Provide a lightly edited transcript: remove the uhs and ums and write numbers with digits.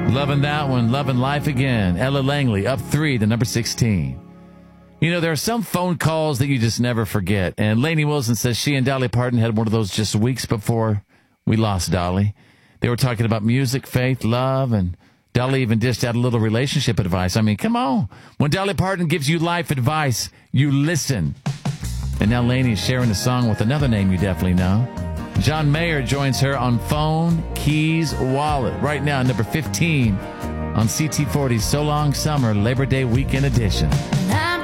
Loving that one. Loving Life Again. Ella Langley up 3 to number 16. You know, there are some phone calls that you just never forget. And Lainey Wilson says she and Dolly Parton had one of those just weeks before we lost Dolly. They were talking about music, faith, love, and Dolly even dished out a little relationship advice. I mean, come on. When Dolly Parton gives you life advice, you listen. And now Lainey is sharing a song with another name you definitely know. John Mayer joins her on Phone, Keys, Wallet. Right now, number 15 on CT40's So Long Summer Labor Day Weekend Edition.